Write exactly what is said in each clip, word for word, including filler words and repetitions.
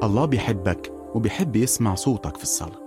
الله بيحبك وبيحب يسمع صوتك في الصلاة.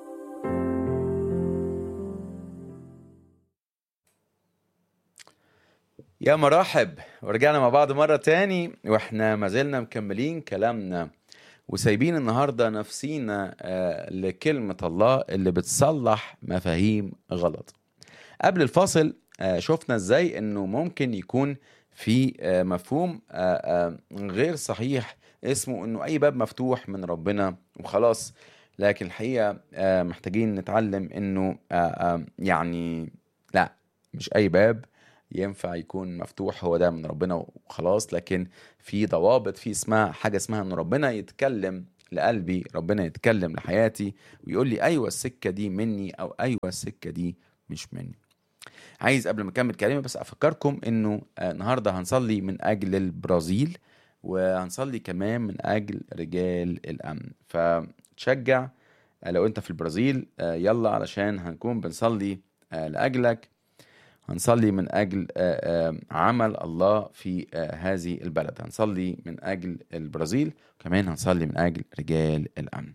يا مرحب، ورجعنا مع بعض مرة تاني واحنا ما زلنا مكملين كلامنا وسايبين النهاردة نفسينا آه، لكلمة الله اللي بتصلح مفاهيم غلط. قبل الفاصل آه، شفنا ازاي انه ممكن يكون في آه، مفهوم آه، آه، غير صحيح اسمه انه اي باب مفتوح من ربنا وخلاص. لكن الحقيقة آه، محتاجين نتعلم انه آه، آه، يعني لا، مش اي باب ينفع يكون مفتوح هو ده من ربنا وخلاص. لكن في ضوابط، في اسمها حاجة اسمها ان ربنا يتكلم لقلبي، ربنا يتكلم لحياتي ويقول لي ايوه السكة دي مني او ايوه السكة دي مش مني. عايز قبل ما اكمل كلامي بس افكركم انه آه، النهارده هنصلي من اجل البرازيل، وهنصلي كمان من اجل رجال الامن. فتشجع آه، لو انت في البرازيل آه، يلا علشان هنكون بنصلي آه، لاجلك. هنصلي من اجل آه، آه، عمل الله في آه، هذه البلد. هنصلي من اجل البرازيل، كمان هنصلي من اجل رجال الامن.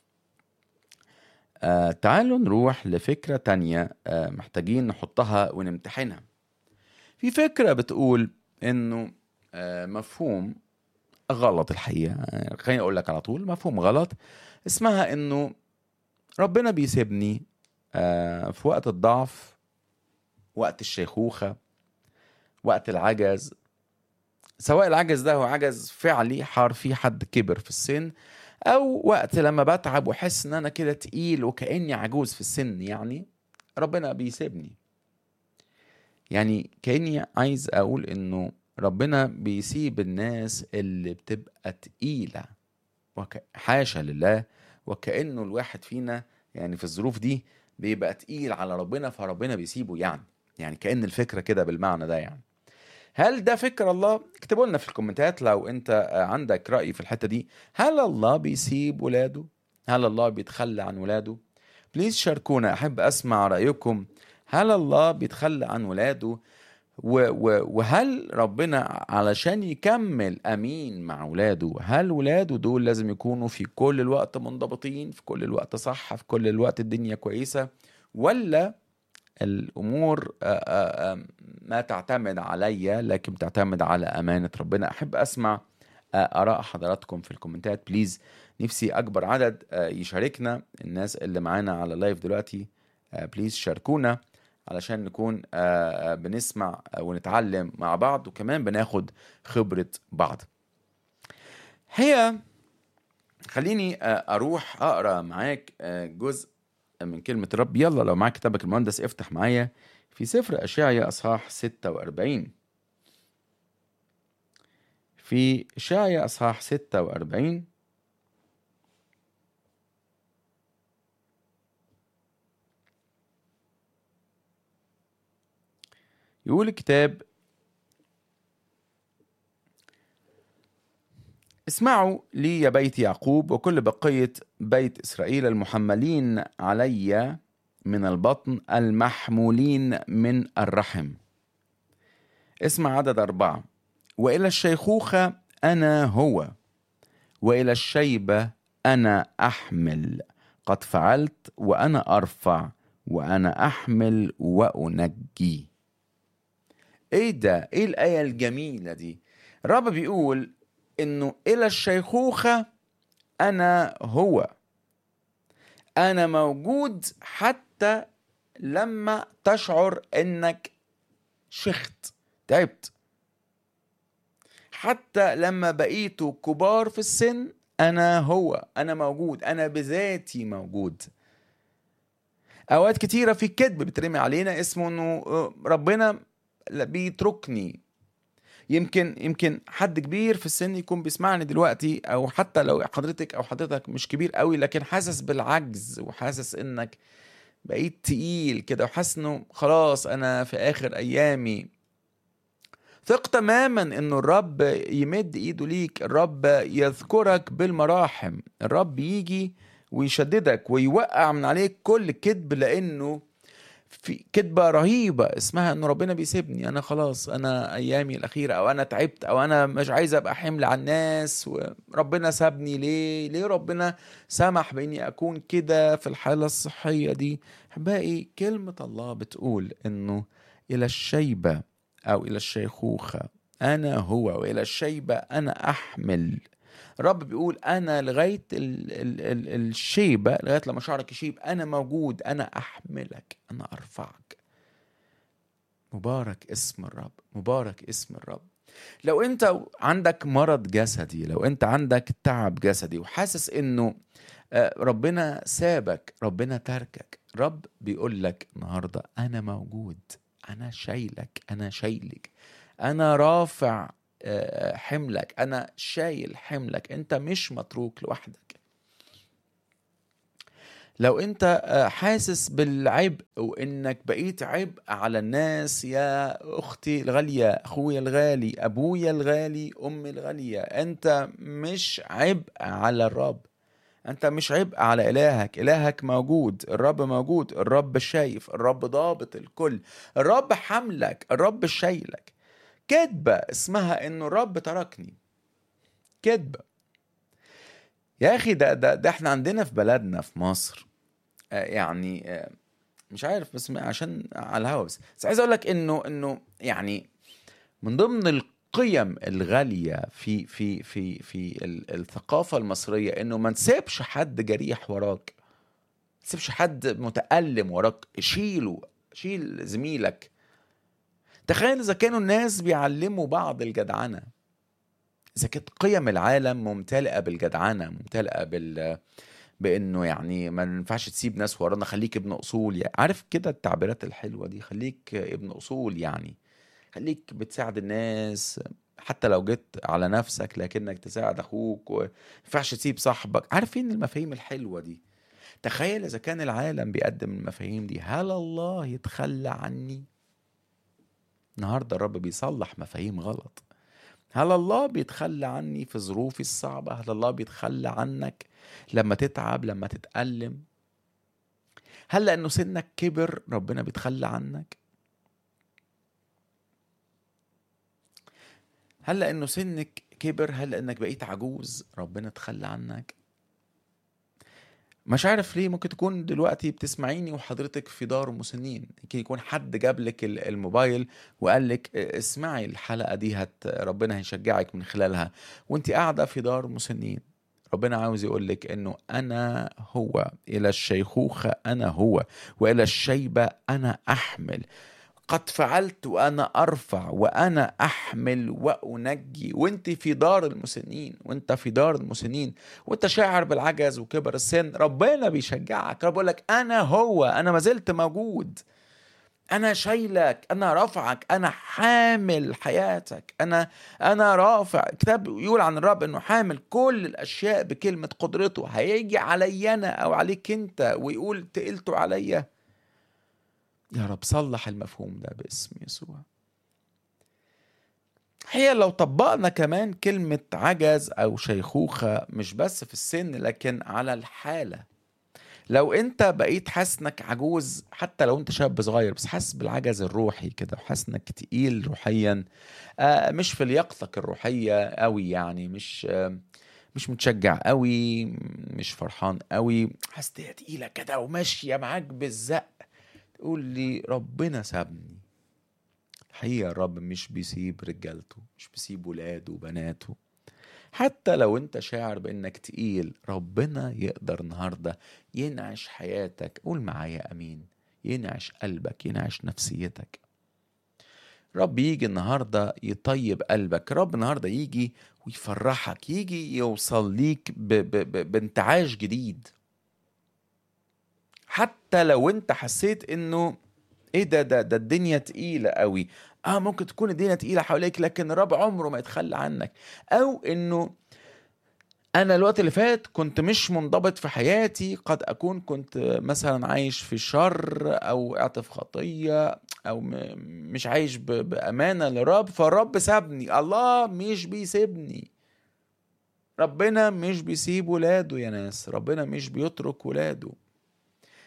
آه تعالوا نروح لفكرة تانية آه محتاجين نحطها ونمتحنها. في فكرة بتقول انه آه مفهوم غلط الحقيقة، آه خليني اقول لك على طول مفهوم غلط، اسمها انه ربنا بيسيبني آه في وقت الضعف، وقت الشيخوخة، وقت العجز. سواء العجز ده هو عجز فعلي حرفي، حد كبر في السن، او وقت لما بتعب وحس ان انا كده تقيل وكأني عجوز في السن، يعني ربنا بيسيبني. يعني كأني عايز اقول انه ربنا بيسيب الناس اللي بتبقى تقيلة، وك... حاشا لله، وكأنه الواحد فينا يعني في الظروف دي بيبقى تقيل على ربنا فربنا بيسيبه. يعني يعني كأن الفكرة كده بالمعنى ده. يعني هل ده فكر الله؟ اكتبوا لنا في الكومنتات لو انت عندك رأي في الحتة دي. هل الله بيسيب ولاده؟ هل الله بيتخلى عن ولاده؟ بليز شاركونا، احب اسمع رأيكم. هل الله بيتخلى عن ولاده؟ و و وهل ربنا علشان يكمل امين مع ولاده، هل ولاده دول لازم يكونوا في كل الوقت منضبطين، في كل الوقت صح، في كل الوقت الدنيا كويسة، ولا الأمور آآ آآ ما تعتمد عليا لكن تعتمد على أمانة ربنا؟ أحب أسمع آراء حضراتكم في الكومنتات بليز. نفسي أكبر عدد يشاركنا. الناس اللي معانا على اللايف دلوقتي بليز شاركونا علشان نكون بنسمع ونتعلم مع بعض، وكمان بناخد خبرة بعض. هي خليني أروح أقرأ معاك جزء من كلمة الرب. يلا لو معاك كتابك المهندس افتح معايا في سفر أشعيا أصحاح ستة وأربعين. في أشعيا أصحاح ستة وأربعين يقول الكتاب: اسمعوا لي يا بيت يعقوب وكل بقية بيت إسرائيل المحملين علي من البطن، المحمولين من الرحم. اسمع عدد أربعة: وإلى الشيخوخة أنا هو، وإلى الشيبة أنا أحمل، قد فعلت وأنا أرفع، وأنا أحمل وأنجي. إيه ده؟ إيه الآية الجميلة دي؟ الرب بيقول إنه إلى الشيخوخة أنا هو، أنا موجود حتى لما تشعر إنك شخت تعبت، حتى لما بقيتوا كبار في السن أنا هو، أنا موجود، أنا بذاتي موجود. أوقات كتيرة في كذب بترمي علينا اسمه إنه ربنا بيتركني. يمكن يمكن حد كبير في السن يكون بيسمعني دلوقتي، أو حتى لو حضرتك أو حضرتك مش كبير قوي لكن حاسس بالعجز وحاسس إنك بقيت تقيل كده وحاسس إنه خلاص أنا في آخر أيامي. ثق تماما انه الرب يمد ايده ليك، الرب يذكرك بالمراحم، الرب يجي ويشددك ويوقع من عليك كل كذب، لانه في كذبة رهيبة اسمها انه ربنا بيسيبني، انا خلاص انا ايامي الاخيرة، او انا تعبت، او انا مش عايز ابقى حمل على الناس، وربنا سابني ليه ليه ربنا سمح باني اكون كده في الحالة الصحية دي. احبائي كلمة الله بتقول انه الى الشيبة او الى الشيخوخة انا هو، والى الشيبة انا احمل. الرب بيقول انا لغايه ال ال ال الشيبه، لغايه لما شعرك يشيب انا موجود، انا احملك، انا ارفعك. مبارك اسم الرب، مبارك اسم الرب. لو انت عندك مرض جسدي، لو انت عندك تعب جسدي وحاسس انه ربنا سابك، ربنا تركك، رب بيقول لك النهارده انا موجود، انا شايلك، انا شايلك، انا رافع حملك، انا شايل حملك، انت مش متروك لوحدك. لو انت حاسس بالعبء وانك بقيت عبء على الناس، يا اختي الغالية، اخويا الغالي، ابويا الغالي، امي الغالية، انت مش عبء على الرب، انت مش عبء على الهك. الهك موجود، الرب موجود، الرب شايف، الرب ضابط الكل، الرب حملك، الرب شايلك. كذبة اسمها انه الرب تركني، كذبة يا اخي. ده ده ده احنا عندنا في بلدنا في مصر آه يعني آه مش عارف بس عشان على الهوا، بس بس عايز اقول لك انه انه يعني من ضمن القيم الغالية في في في في الثقافة المصرية انه ما نسيبش حد جريح وراك، ما تسيبش حد متألم وراك، شيله، شيل زميلك. تخيل إذا كانوا الناس بيعلموا بعض الجدعنة، إذا كانت قيم العالم ممتلئة بالجدعنة، ممتلئة بال بأنه يعني ما ينفعش تسيب ناس ورانا، خليك ابن أصول، يعني عارف كده التعبيرات الحلوة دي، خليك ابن أصول، يعني خليك بتساعد الناس حتى لو جيت على نفسك لكنك تساعد أخوك، وما ينفعش تسيب صاحبك. عارفين المفاهيم الحلوة دي؟ تخيل إذا كان العالم بيقدم المفاهيم دي، هل الله يتخلى عني؟ النهاردة الرب بيصلح مفاهيم غلط. هل الله بيتخلى عني في ظروفي الصعبة؟ هل الله بيتخلى عنك لما تتعب، لما تتألم؟ هل لأنه سنك كبر ربنا بيتخلى عنك؟ هل لأنه سنك كبر، هل لأنك بقيت عجوز ربنا تخلى عنك؟ مش عارف ليه، ممكن تكون دلوقتي بتسمعيني وحضرتك في دار مسنين، يمكن يكون حد جاب لك الموبايل وقال لك اسمعي الحلقة دي، هت ربنا هيشجعك من خلالها وانت قاعدة في دار مسنين. ربنا عاوز يقول لك انه انا هو، الى الشيخوخة انا هو، والى الشيبة انا احمل، قد فعلت وأنا أرفع وأنا أحمل وأنجي. وانت في دار المسنين، وانت في دار المسنين وانت شاعر بالعجز وكبر السن، ربنا بيشجعك، رب يقول لك أنا هو، أنا ما زلت موجود، أنا شايلك، أنا رافعك، أنا حامل حياتك، أنا أنا رافع. كتاب يقول عن الرب إنه حامل كل الأشياء بكلمة قدرته. هيجي علي أنا أو عليك أنت ويقول تقلته عليا؟ يا رب صلح المفهوم ده باسم يسوع. هي لو طبقنا كمان كلمة عجز أو شيخوخة مش بس في السن لكن على الحالة، لو انت بقيت حاسس انك عجوز، حتى لو انت شاب صغير بس حاسس بالعجز الروحي كده، وحاسس انك تقيل روحيا، آه مش في لياقتك الروحية قوي، يعني مش آه مش متشجع قوي، مش فرحان قوي، حاسس تقيلة كده وماشية معاك بالزق، تقول لي ربنا سابني. الحقيقة الرب مش بيسيب رجالته، مش بيسيب ولاده وبناته. حتى لو انت شاعر بانك تقيل، ربنا يقدر النهاردة ينعش حياتك. قول معايا امين. ينعش قلبك، ينعش نفسيتك. رب يجي النهاردة يطيب قلبك، رب النهاردة يجي ويفرحك، يجي يوصل ليك ب ب ب بانتعاش جديد. حتى لو انت حسيت انه ايه ده ده ده الدنيا تقيلة قوي، اه ممكن تكون الدنيا تقيلة حواليك لكن الرب عمره ما يتخلى عنك. او انه انا الوقت اللي فات كنت مش منضبط في حياتي، قد اكون كنت مثلا عايش في شر او وقعت في خطية او مش عايش بامانة للرب، فالرب سابني. الله مش بيسيبني، ربنا مش بيسيب ولاده يا ناس، ربنا مش بيترك ولاده.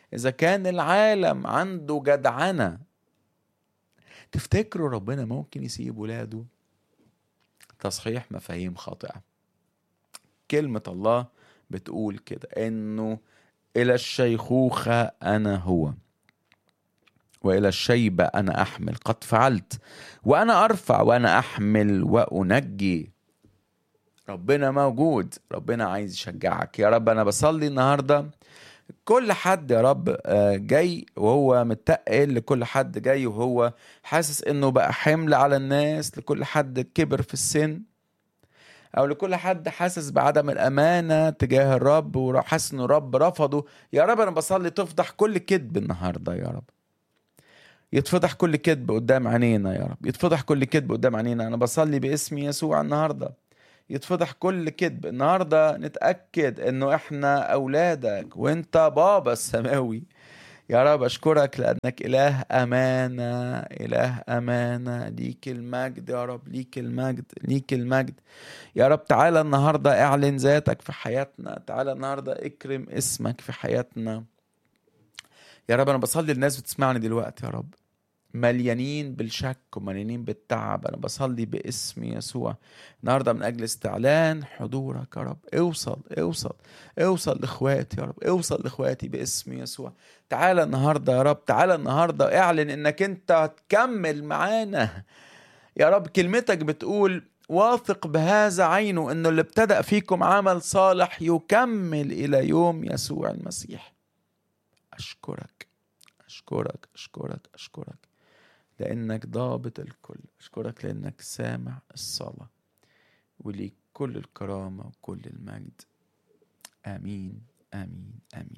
إذا كان العالم عنده جدعنة، تفتكروا ربنا ممكن يسيب ولاده؟ تصحيح مفاهيم خاطئة. كلمة الله بتقول كده إنه إلى الشيخوخة أنا هو، وإلى الشيبة أنا أحمل، قد فعلت وأنا أرفع وأنا أحمل وأنجي. ربنا موجود، ربنا عايز يشجعك. يا رب أنا بصلي النهاردة كل حد يا رب جاي وهو متقل، لكل حد جاي وهو حاسس إنه بقى حمل على الناس، لكل حد كبر في السن، أو لكل حد حاسس بعدم الأمانة تجاه الرب وحاسس إنه الرب رفضه. يا رب أنا بصلي تفضح كل كذب النهاردة، يا رب يتفضح كل كذب قدام عينينا، يا رب يتفضح كل كذب قدام عينينا. أنا بصلي باسم يسوع النهاردة يتفضح كل كذب النهاردة. نتأكد إنه إحنا أولادك وإنت بابا السماوي. يا رب أشكرك لأنك إله أمانة، إله أمانة. ليك المجد يا رب، ليك المجد، ليك المجد. يا رب تعالى النهاردة اعلن ذاتك في حياتنا، تعالى النهاردة اكرم اسمك في حياتنا. يا رب أنا بصلي للناس بتسمعني دلوقتي يا رب مليانين بالشك ومليانين بالتعب، أنا بصلي باسم يسوع النهاردة من أجل استعلان حضورك. يا رب اوصل اوصل اوصل لإخواتي، يا رب اوصل لإخواتي باسم يسوع. تعالى النهاردة يا رب، تعالى النهاردة اعلن إنك أنت هتكمل معانا. يا رب كلمتك بتقول واثق بهذا عينه إنه اللي ابتدأ فيكم عمل صالح يكمل إلى يوم يسوع المسيح. أشكرك أشكرك أشكرك أشكرك لأنك ضابط الكل. أشكرك لأنك سامع الصلاة، وليك كل الكرامة وكل المجد. آمين آمين آمين.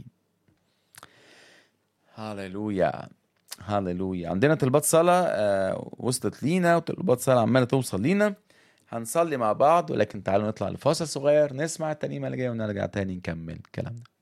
هاليلويا هاليلويا. عندنا طلبات صلاة آه وصلت لينا، وطلبات صلاة عمالة توصل لينا. هنصلي مع بعض، ولكن تعالوا نطلع لفاصل صغير نسمع الترنيمة اللي جاية ونرجع تاني نكمل كلامنا.